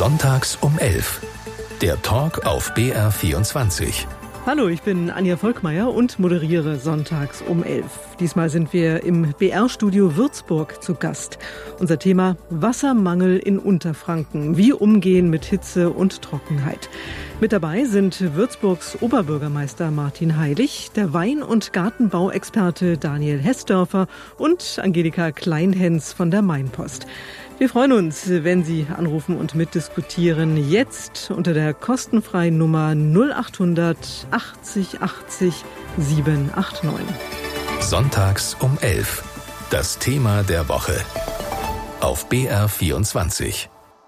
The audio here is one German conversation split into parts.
Sonntags um 11. Der Talk auf BR24. Hallo, ich bin Anja Volkmeier und moderiere Sonntags um 11. Diesmal sind wir im BR-Studio Würzburg zu Gast. Unser Thema: Wassermangel in Unterfranken. Wie umgehen mit Hitze und Trockenheit. Mit dabei sind Würzburgs Oberbürgermeister Martin Heilig, der Wein- und Gartenbauexperte Daniel Hessdörfer und Angelika Kleinhens von der Mainpost. Wir freuen uns, wenn Sie anrufen und mitdiskutieren. Jetzt unter der kostenfreien Nummer 0800 80 80 789. Sonntags um 11. Das Thema der Woche. Auf BR24.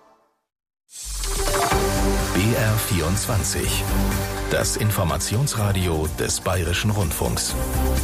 BR24. Das Informationsradio des Bayerischen Rundfunks.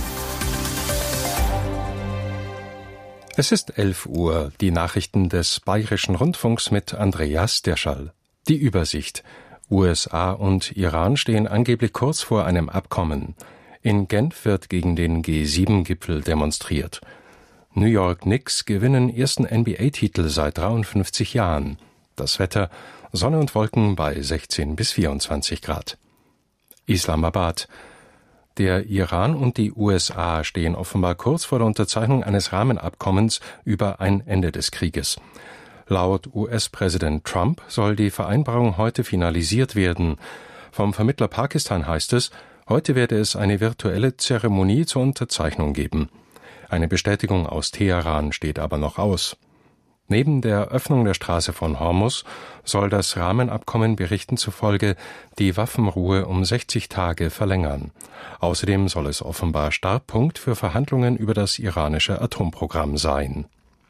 Es ist 11 Uhr, die Nachrichten des Bayerischen Rundfunks mit Andreas Derschall. Die Übersicht. USA und Iran stehen angeblich kurz vor einem Abkommen. In Genf wird gegen den G7-Gipfel demonstriert. New York Knicks gewinnen ersten NBA-Titel seit 53 Jahren. Das Wetter: Sonne und Wolken bei 16 bis 24 Grad. Islamabad. Der Iran und die USA stehen offenbar kurz vor der Unterzeichnung eines Rahmenabkommens über ein Ende des Krieges. Laut US-Präsident Trump soll die Vereinbarung heute finalisiert werden. Vom Vermittler Pakistan heißt es, heute werde es eine virtuelle Zeremonie zur Unterzeichnung geben. Eine Bestätigung aus Teheran steht aber noch aus. Neben der Öffnung der Straße von Hormuz soll das Rahmenabkommen Berichten zufolge die Waffenruhe um 60 Tage verlängern. Außerdem soll es offenbar Startpunkt für Verhandlungen über das iranische Atomprogramm sein.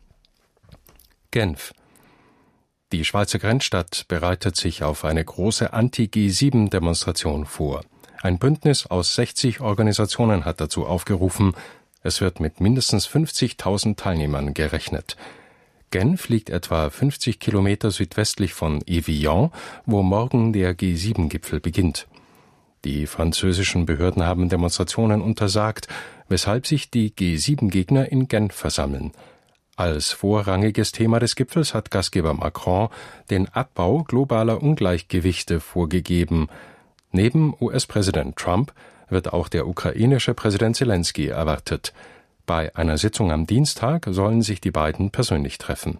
Genf. Die Schweizer Grenzstadt bereitet sich auf eine große Anti-G7-Demonstration vor. Ein Bündnis aus 60 Organisationen hat dazu aufgerufen. Es wird mit mindestens 50.000 Teilnehmern gerechnet. Genf liegt etwa 50 Kilometer südwestlich von Evian, wo morgen der G7-Gipfel beginnt. Die französischen Behörden haben Demonstrationen untersagt, weshalb sich die G7-Gegner in Genf versammeln. Als vorrangiges Thema des Gipfels hat Gastgeber Macron den Abbau globaler Ungleichgewichte vorgegeben. Neben US-Präsident Trump wird auch der ukrainische Präsident Zelensky erwartet. Bei einer Sitzung am Dienstag sollen sich die beiden persönlich treffen.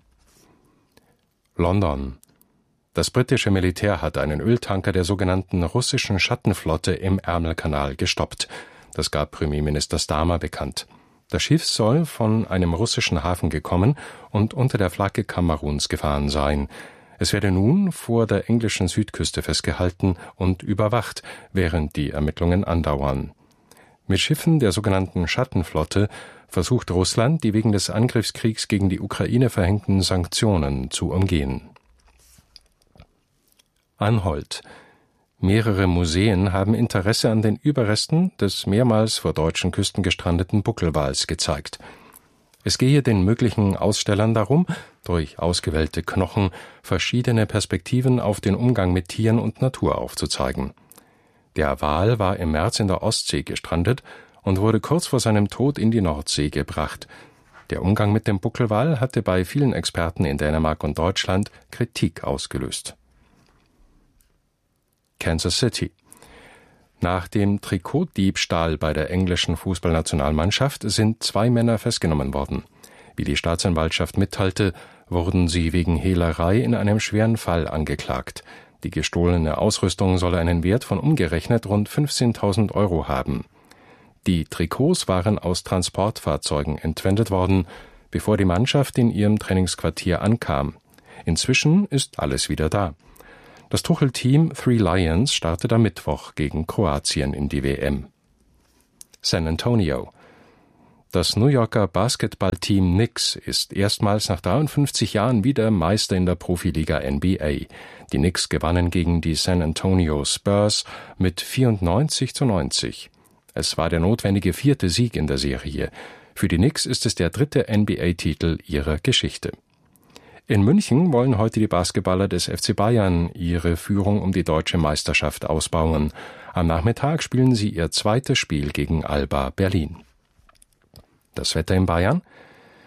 London. Das britische Militär hat einen Öltanker der sogenannten russischen Schattenflotte im Ärmelkanal gestoppt. Das gab Premierminister Starmer bekannt. Das Schiff soll von einem russischen Hafen gekommen und unter der Flagge Kameruns gefahren sein. Es werde nun vor der englischen Südküste festgehalten und überwacht, während die Ermittlungen andauern. Mit Schiffen der sogenannten Schattenflotte versucht Russland, die wegen des Angriffskriegs gegen die Ukraine verhängten Sanktionen zu umgehen. Anholt. Mehrere Museen haben Interesse an den Überresten des mehrmals vor deutschen Küsten gestrandeten Buckelwals gezeigt. Es gehe den möglichen Ausstellern darum, durch ausgewählte Knochen verschiedene Perspektiven auf den Umgang mit Tieren und Natur aufzuzeigen. Der Wal war im März in der Ostsee gestrandet und wurde kurz vor seinem Tod in die Nordsee gebracht. Der Umgang mit dem Buckelwal hatte bei vielen Experten in Dänemark und Deutschland Kritik ausgelöst. Kansas City. Nach dem Trikotdiebstahl bei der englischen Fußballnationalmannschaft sind 2 Männer festgenommen worden. Wie die Staatsanwaltschaft mitteilte, wurden sie wegen Hehlerei in einem schweren Fall angeklagt. Die gestohlene Ausrüstung solle einen Wert von umgerechnet rund 15.000 Euro haben. Die Trikots waren aus Transportfahrzeugen entwendet worden, bevor die Mannschaft in ihrem Trainingsquartier ankam. Inzwischen ist alles wieder da. Das Tuchel-Team Three Lions startet am Mittwoch gegen Kroatien in die WM. San Antonio. Das New Yorker Basketballteam Knicks ist erstmals nach 53 Jahren wieder Meister in der Profiliga NBA. Die Knicks gewannen gegen die San Antonio Spurs mit 94:90. Es war der notwendige 4. Sieg in der Serie. Für die Knicks ist es der 3. NBA-Titel ihrer Geschichte. In München wollen heute die Basketballer des FC Bayern ihre Führung um die deutsche Meisterschaft ausbauen. Am Nachmittag spielen sie ihr zweites Spiel gegen Alba Berlin. Das Wetter in Bayern: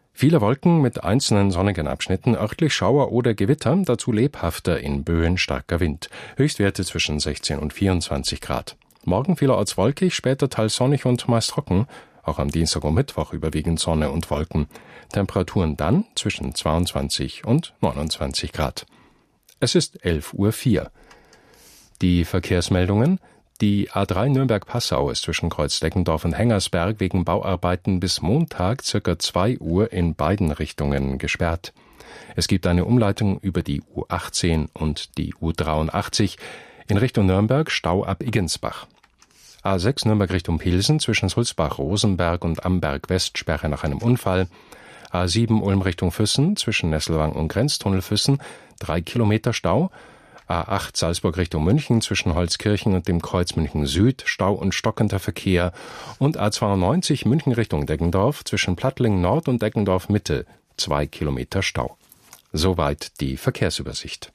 Viele Wolken mit einzelnen sonnigen Abschnitten, örtlich Schauer oder Gewitter, dazu lebhafter in Böen starker Wind. Höchstwerte zwischen 16 und 24 Grad. Morgen vielerorts wolkig, später teils sonnig und meist trocken. Auch am Dienstag und Mittwoch überwiegend Sonne und Wolken. Temperaturen dann zwischen 22 und 29 Grad. Es ist 11:04 Uhr. Die Verkehrsmeldungen. Die A3 Nürnberg-Passau ist zwischen Kreuz-Deggendorf und Hengersberg wegen Bauarbeiten bis Montag ca. 2 Uhr in beiden Richtungen gesperrt. Es gibt eine Umleitung über die U18 und die U83 in Richtung Nürnberg, Stau ab Iggensbach. A6 Nürnberg Richtung Pilsen zwischen Sulzbach-Rosenberg und Amberg-West Sperre nach einem Unfall. A7 Ulm Richtung Füssen zwischen Nesselwang und Grenztunnel Füssen 3 Kilometer Stau. A8 Salzburg Richtung München zwischen Holzkirchen und dem Kreuz München Süd, Stau und stockender Verkehr. Und A92 München Richtung Deggendorf zwischen Plattling Nord und Deggendorf Mitte 2 Kilometer Stau. Soweit die Verkehrsübersicht.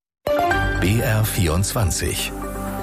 BR24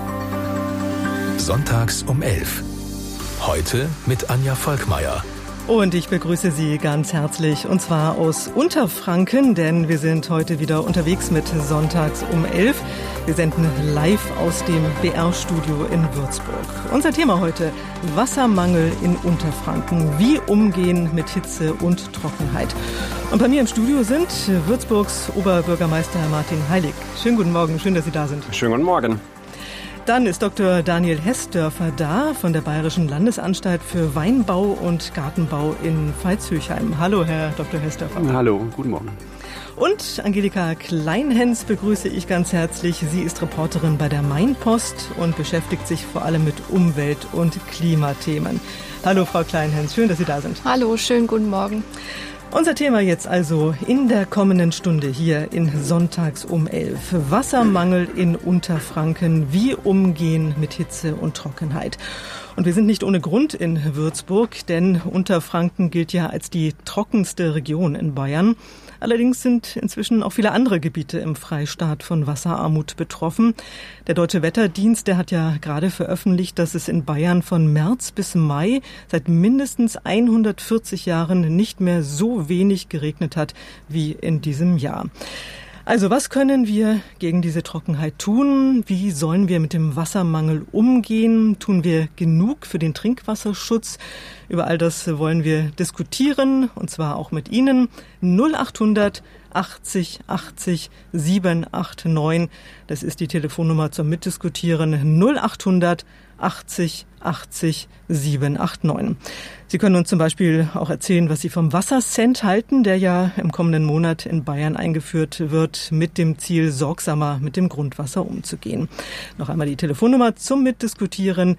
Sonntags um 11. Heute mit Anja Volkmeier. Und ich begrüße Sie ganz herzlich, und zwar aus Unterfranken, denn wir sind heute wieder unterwegs mit Sonntags um 11. Wir senden live aus dem BR-Studio in Würzburg. Unser Thema heute: Wassermangel in Unterfranken. Wie umgehen mit Hitze und Trockenheit? Und bei mir im Studio sind Würzburgs Oberbürgermeister Martin Heilig. Schönen guten Morgen, schön, dass Sie da sind. Schönen guten Morgen. Dann ist Dr. Daniel Hessdörfer da von der Bayerischen Landesanstalt für Weinbau und Gartenbau in Veitshöchheim. Hallo, Herr Dr. Hessdörfer. Hallo, guten Morgen. Und Angelika Kleinhens begrüße ich ganz herzlich. Sie ist Reporterin bei der Mainpost und beschäftigt sich vor allem mit Umwelt- und Klimathemen. Hallo, Frau Kleinhens, schön, dass Sie da sind. Hallo, schönen guten Morgen. Unser Thema jetzt also in der kommenden Stunde hier in Sonntags um 11. Wassermangel in Unterfranken, wie umgehen mit Hitze und Trockenheit. Und wir sind nicht ohne Grund in Würzburg, denn Unterfranken gilt ja als die trockenste Region in Bayern. Allerdings sind inzwischen auch viele andere Gebiete im Freistaat von Wasserarmut betroffen. Der Deutsche Wetterdienst, der hat ja gerade veröffentlicht, dass es in Bayern von März bis Mai seit mindestens 140 Jahren nicht mehr so wenig geregnet hat wie in diesem Jahr. Also was können wir gegen diese Trockenheit tun? Wie sollen wir mit dem Wassermangel umgehen? Tun wir genug für den Trinkwasserschutz? Über all das wollen wir diskutieren, und zwar auch mit Ihnen. 0800 80 80 789, das ist die Telefonnummer zum Mitdiskutieren. 0800 80 80 789. Sie können uns zum Beispiel auch erzählen, was Sie vom Wassercent halten, der ja im kommenden Monat in Bayern eingeführt wird, mit dem Ziel, sorgsamer mit dem Grundwasser umzugehen. Noch einmal die Telefonnummer zum Mitdiskutieren: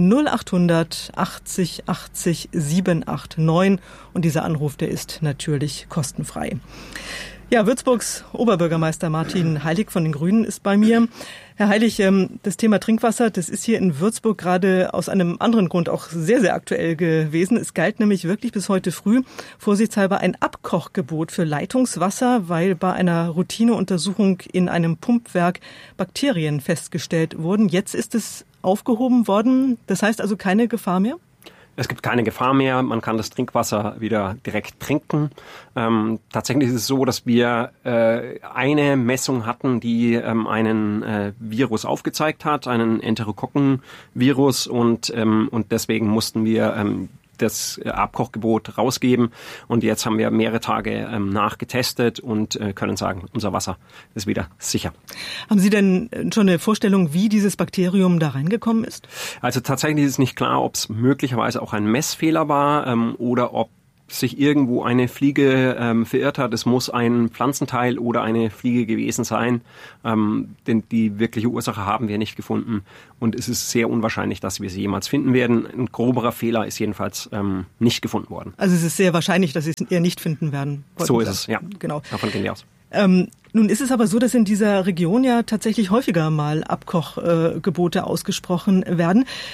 0800 80 80 789. Und dieser Anruf, der ist natürlich kostenfrei. Ja, Würzburgs Oberbürgermeister Martin Heilig von den Grünen ist bei mir. Herr Heilig, das Thema Trinkwasser, das ist hier in Würzburg gerade aus einem anderen Grund auch sehr, sehr aktuell gewesen. Es galt nämlich wirklich bis heute früh vorsichtshalber ein Abkochgebot für Leitungswasser, weil bei einer Routineuntersuchung in einem Pumpwerk Bakterien festgestellt wurden. Jetzt ist es aufgehoben worden. Das heißt also keine Gefahr mehr? Es gibt keine Gefahr mehr, man kann das Trinkwasser wieder direkt trinken. Tatsächlich ist es so, dass wir eine Messung hatten, die einen Virus aufgezeigt hat, einen Enterokokken-Virus, und deswegen mussten wir das Abkochgebot rausgeben, und jetzt haben wir mehrere Tage nachgetestet und können sagen, unser Wasser ist wieder sicher. Haben Sie denn schon eine Vorstellung, wie dieses Bakterium da reingekommen ist? Also tatsächlich ist es nicht klar, ob es möglicherweise auch ein Messfehler war oder ob sich irgendwo eine Fliege verirrt hat. Es muss ein Pflanzenteil oder eine Fliege gewesen sein, denn die wirkliche Ursache haben wir nicht gefunden, und es ist sehr unwahrscheinlich, dass wir sie jemals finden werden. Ein groberer Fehler ist jedenfalls nicht gefunden worden. Also es ist sehr wahrscheinlich, dass Sie es eher nicht finden werden. So ist es, ja. Genau. Davon gehen wir aus. Nun ist es aber so, dass in dieser Region ja tatsächlich häufiger mal Abkochgebote ausgesprochen werden.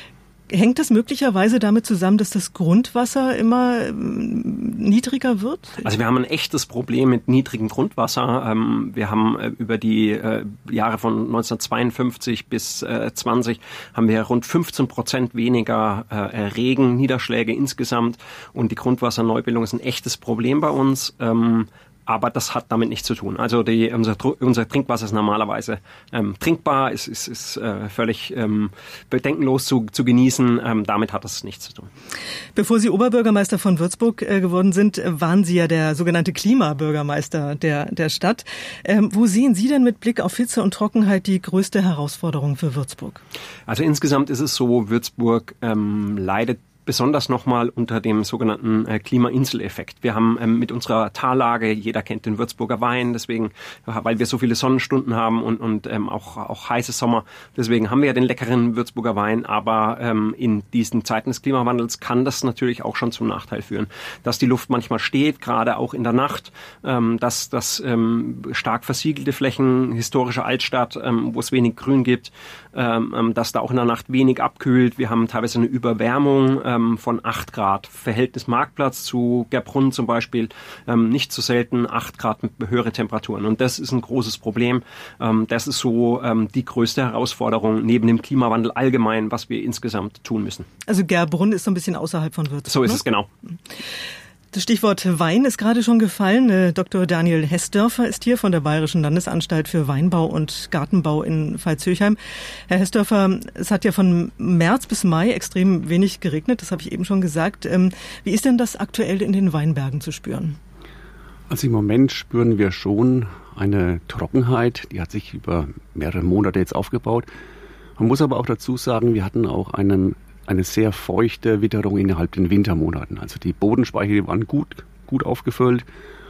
Hängt das möglicherweise damit zusammen, dass das Grundwasser immer niedriger wird? Also wir haben ein echtes Problem mit niedrigem Grundwasser. Wir haben über die Jahre von 1952 bis 20 haben wir rund 15% weniger Regen, Niederschläge insgesamt. Und die Grundwasserneubildung ist ein echtes Problem bei uns. Aber das hat damit nichts zu tun. Also unser Trinkwasser ist normalerweise trinkbar, ist völlig bedenkenlos zu genießen. Damit hat das nichts zu tun. Bevor Sie Oberbürgermeister von Würzburg geworden sind, waren Sie ja der sogenannte Klimabürgermeister der Stadt. Wo sehen Sie denn mit Blick auf Hitze und Trockenheit die größte Herausforderung für Würzburg? Also insgesamt ist es so, Würzburg leidet besonders nochmal unter dem sogenannten Klimainseleffekt. Wir haben mit unserer Tallage, jeder kennt den Würzburger Wein, deswegen, weil wir so viele Sonnenstunden haben und auch heiße Sommer, deswegen haben wir ja den leckeren Würzburger Wein, aber in diesen Zeiten des Klimawandels kann das natürlich auch schon zum Nachteil führen, dass die Luft manchmal steht, gerade auch in der Nacht, dass stark versiegelte Flächen, historische Altstadt, wo es wenig Grün gibt, dass da auch in der Nacht wenig abkühlt. Wir haben teilweise eine Überwärmung von 8 Grad. Verhältnis Marktplatz zu Gerbrunn zum Beispiel, nicht so selten 8 Grad mit höheren Temperaturen. Und das ist ein großes Problem. Das ist so die größte Herausforderung neben dem Klimawandel allgemein, was wir insgesamt tun müssen. Also Gerbrunn ist so ein bisschen außerhalb von Würzburg. So ist es, genau. Das Stichwort Wein ist gerade schon gefallen. Dr. Daniel Hessdörfer ist hier von der Bayerischen Landesanstalt für Weinbau und Gartenbau in Pfalz-Höchheim. Herr Hessdörfer, es hat ja von März bis Mai extrem wenig geregnet, das habe ich eben schon gesagt. Wie ist denn das aktuell in den Weinbergen zu spüren? Also im Moment spüren wir schon eine Trockenheit, die hat sich über mehrere Monate jetzt aufgebaut. Man muss aber auch dazu sagen, wir hatten auch eine sehr feuchte Witterung innerhalb den Wintermonaten. Also die Bodenspeicher, die waren gut aufgefüllt.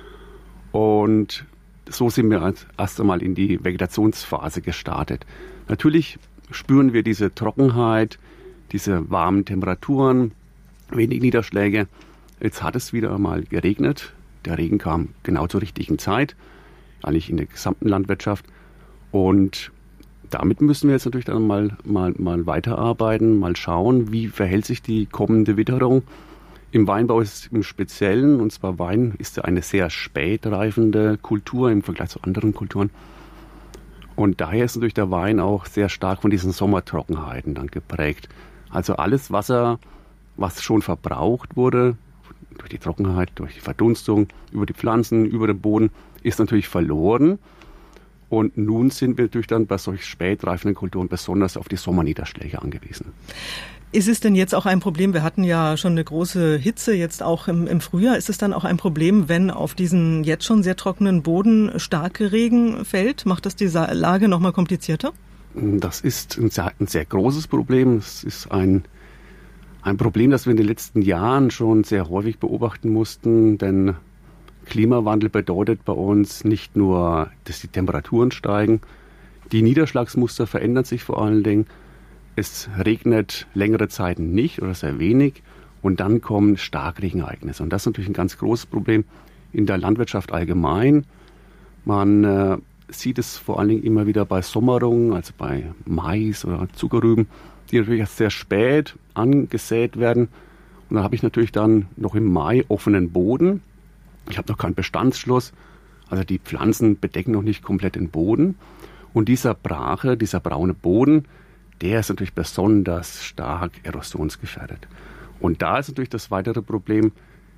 Und so sind wir erst einmal in die Vegetationsphase gestartet. Natürlich spüren wir diese Trockenheit, diese warmen Temperaturen, wenig Niederschläge. Jetzt hat es wieder mal geregnet. Der Regen kam genau zur richtigen Zeit, eigentlich in der gesamten Landwirtschaft. Und damit müssen wir jetzt natürlich dann mal weiterarbeiten, mal schauen, wie verhält sich die kommende Witterung. Im Weinbau ist es im Speziellen, und zwar Wein ist ja eine sehr spät reifende Kultur im Vergleich zu anderen Kulturen. Und daher ist natürlich der Wein auch sehr stark von diesen Sommertrockenheiten dann geprägt. Also alles Wasser, was schon verbraucht wurde, durch die Trockenheit, durch die Verdunstung, über die Pflanzen, über den Boden, ist natürlich verloren. Und nun sind wir natürlich dann bei solch spät reifenden Kulturen besonders auf die Sommerniederschläge angewiesen. Ist es denn jetzt auch ein Problem, wir hatten ja schon eine große Hitze jetzt auch im Frühjahr, ist es dann auch ein Problem, wenn auf diesen jetzt schon sehr trockenen Boden starke Regen fällt? Macht das die Lage noch mal komplizierter? Das ist ein sehr großes Problem. Es ist ein Problem, das wir in den letzten Jahren schon sehr häufig beobachten mussten, denn Klimawandel bedeutet bei uns nicht nur, dass die Temperaturen steigen, die Niederschlagsmuster verändern sich vor allen Dingen. Es regnet längere Zeiten nicht oder sehr wenig und dann kommen Starkregenereignisse. Und das ist natürlich ein ganz großes Problem in der Landwirtschaft allgemein. Man sieht es vor allen Dingen immer wieder bei Sommerungen, also bei Mais oder Zuckerrüben, die natürlich erst sehr spät angesät werden. Und dann habe ich natürlich dann noch im Mai offenen Boden. Ich habe noch keinen Bestandsschluss, also die Pflanzen bedecken noch nicht komplett den Boden. Und dieser braune Boden, der ist natürlich besonders stark erosionsgefährdet. Und da ist natürlich das weitere Problem,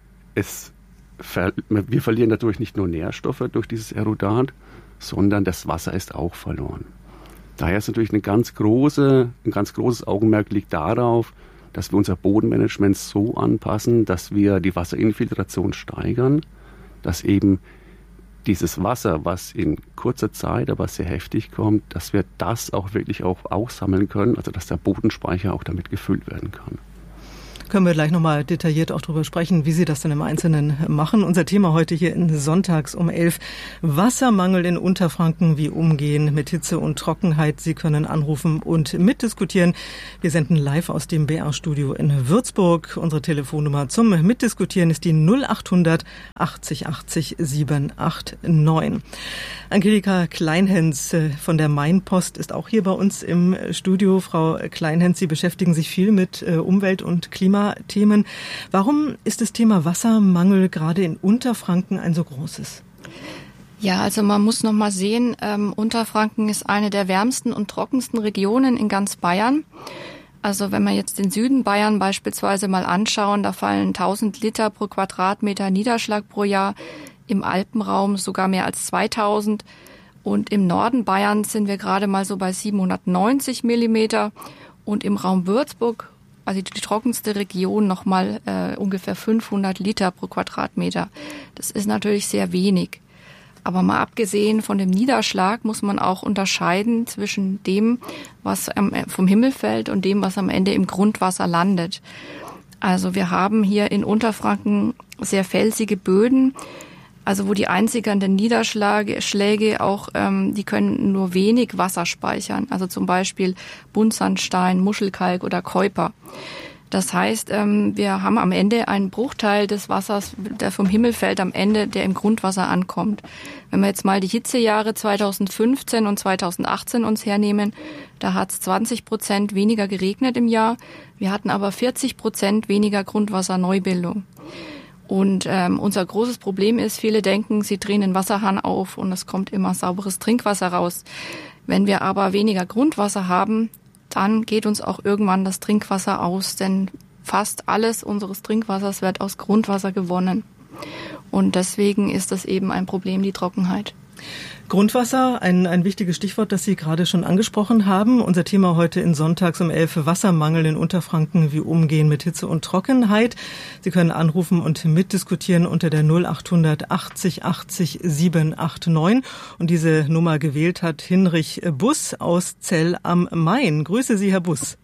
wir verlieren natürlich nicht nur Nährstoffe durch dieses Erodat, sondern das Wasser ist auch verloren. Daher ist natürlich ein ganz großes Augenmerk liegt darauf, dass wir unser Bodenmanagement so anpassen, dass wir die Wasserinfiltration steigern, dass eben dieses Wasser, was in kurzer Zeit, aber sehr heftig kommt, dass wir das auch wirklich auch aufsammeln können, also dass der Bodenspeicher auch damit gefüllt werden kann. Können wir gleich nochmal detailliert auch darüber sprechen, wie Sie das denn im Einzelnen machen. Unser Thema heute hier in Sonntags um 11. Wassermangel in Unterfranken, wie umgehen mit Hitze und Trockenheit. Sie können anrufen und mitdiskutieren. Wir senden live aus dem BR-Studio in Würzburg. Unsere Telefonnummer zum Mitdiskutieren ist die 0800 80 80 789. Angelika Kleinhens von der Main-Post ist auch hier bei uns im Studio. Frau Kleinhens, Sie beschäftigen sich viel mit Umwelt- und Klimathemen. Warum ist das Thema Wassermangel gerade in Unterfranken ein so großes? Ja, also man muss noch mal sehen, Unterfranken ist eine der wärmsten und trockensten Regionen in ganz Bayern. Also wenn wir jetzt den Süden Bayern beispielsweise mal anschauen, da fallen 1000 Liter pro Quadratmeter Niederschlag pro Jahr. Im Alpenraum sogar mehr als 2000 und im Norden Bayerns sind wir gerade mal so bei 790 Millimeter und im Raum Würzburg, also die trockenste Region, nochmal ungefähr 500 Liter pro Quadratmeter. Das ist natürlich sehr wenig. Aber mal abgesehen von dem Niederschlag muss man auch unterscheiden zwischen dem, was vom Himmel fällt und dem, was am Ende im Grundwasser landet. Also wir haben hier in Unterfranken sehr felsige Böden, also wo die einsigernden Niederschläge auch, die können nur wenig Wasser speichern. Also zum Beispiel Buntsandstein, Muschelkalk oder Keuper. Das heißt, wir haben am Ende einen Bruchteil des Wassers, der vom Himmel fällt, am Ende, der im Grundwasser ankommt. Wenn wir jetzt mal die Hitzejahre 2015 und 2018 uns hernehmen, da hat es 20% weniger geregnet im Jahr. Wir hatten aber 40% weniger Grundwasserneubildung. Und unser großes Problem ist, viele denken, sie drehen den Wasserhahn auf und es kommt immer sauberes Trinkwasser raus. Wenn wir aber weniger Grundwasser haben, dann geht uns auch irgendwann das Trinkwasser aus, denn fast alles unseres Trinkwassers wird aus Grundwasser gewonnen. Und deswegen ist das eben ein Problem, die Trockenheit. Grundwasser, ein wichtiges Stichwort, das Sie gerade schon angesprochen haben. Unser Thema heute in Sonntags um 11 Wassermangel in Unterfranken, wie umgehen mit Hitze und Trockenheit. Sie können anrufen und mitdiskutieren unter der 0800 80 80 789. Und diese Nummer gewählt hat Hinrich Buss aus Zell am Main. Grüße Sie, Herr Buss.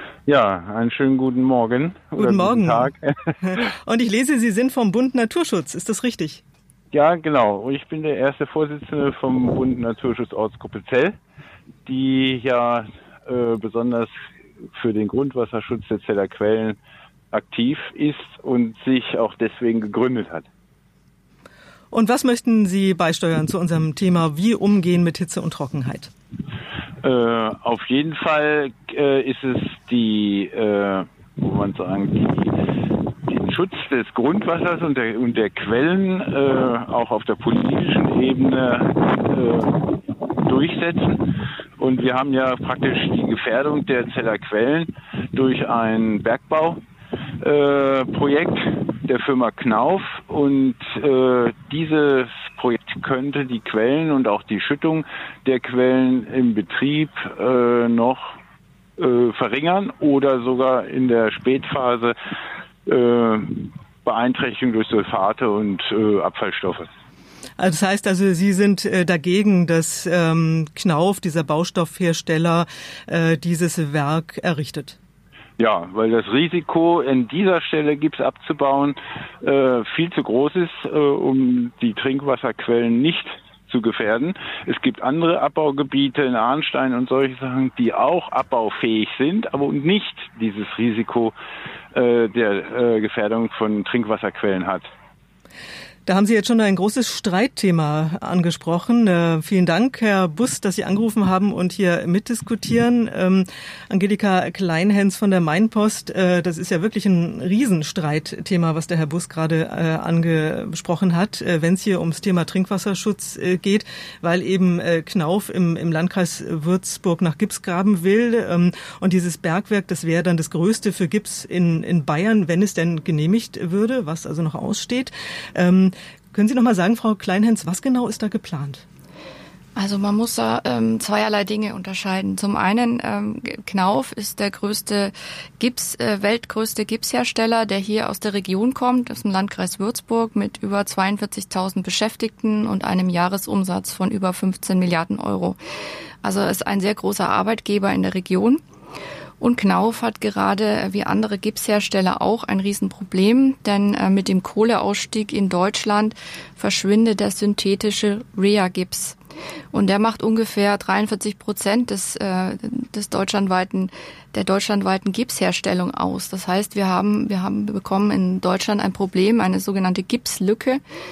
Ja, einen schönen guten Morgen. Guten Morgen. Guten Tag. Und ich lese, Sie sind vom Bund Naturschutz. Ist das richtig? Ja, genau. Ich bin der erste Vorsitzende vom Bund Naturschutz Ortsgruppe Zell, die ja besonders für den Grundwasserschutz der Zeller Quellen aktiv ist und sich auch deswegen gegründet hat. Und was möchten Sie beisteuern zu unserem Thema, wie umgehen mit Hitze und Trockenheit? Auf jeden Fall ist es den Schutz des Grundwassers und der Quellen auch auf der politischen Ebene durchsetzen. Und wir haben ja praktisch die Gefährdung der Zeller Quellen durch ein Bergbauprojekt der Firma Knauf. Und dieses Projekt könnte die Quellen und auch die Schüttung der Quellen im Betrieb noch verringern oder sogar in der Spätphase Beeinträchtigung durch Sulfate und Abfallstoffe. Also das heißt also, Sie sind dagegen, dass Knauf, dieser Baustoffhersteller, dieses Werk errichtet? Ja, weil das Risiko an dieser Stelle Gips abzubauen viel zu groß ist, um die Trinkwasserquellen nicht zu gefährden. Es gibt andere Abbaugebiete in Arnstein und solche Sachen, die auch abbaufähig sind, aber nicht dieses Risiko der Gefährdung von Trinkwasserquellen hat. Da haben Sie jetzt schon ein großes Streitthema angesprochen. Vielen Dank, Herr Buss, dass Sie angerufen haben und hier mitdiskutieren. Angelika Kleinhens von der Main-Post, das ist ja wirklich ein Riesenstreitthema, was der Herr Buss gerade angesprochen hat, wenn es hier ums Thema Trinkwasserschutz geht, weil eben Knauf im Landkreis Würzburg nach Gips graben will. Und dieses Bergwerk, das wäre dann das größte für Gips in Bayern, wenn es denn genehmigt würde, was also noch aussteht. Können Sie noch mal sagen, Frau Kleinhens, was genau ist da geplant? Also man muss da zweierlei Dinge unterscheiden. Zum einen, Knauf ist der weltgrößte Gipshersteller, der hier aus der Region kommt, aus dem Landkreis Würzburg mit über 42.000 Beschäftigten und einem Jahresumsatz von über 15 Milliarden Euro. Also ist ein sehr großer Arbeitgeber in der Region. Und Knauf hat gerade wie andere Gipshersteller auch ein Riesenproblem, denn mit dem Kohleausstieg in Deutschland verschwindet der synthetische Rea-Gips. Und der macht ungefähr 43% der deutschlandweiten Gipsherstellung aus. Das heißt, wir bekommen in Deutschland ein Problem, eine sogenannte Gipslücke.